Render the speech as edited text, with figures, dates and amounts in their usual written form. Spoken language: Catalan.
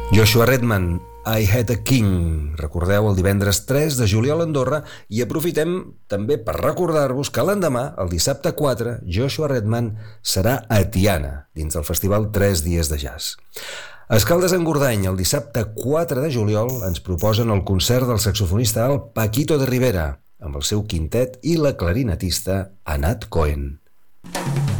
Joshua Redman, I Had a King. Recordeu, el divendres 3 de juliol a Andorra, i aprofitem també per recordar-vos que l'endemà, el dissabte 4, Joshua Redman serà a Tiana, dins del festival 3 dies de jazz. A Escaldes-Engordany, el dissabte 4 de juliol, ens proposen el concert del saxofonista alt Paquito de Rivera, amb el seu quintet, i la clarinetista Anat Cohen.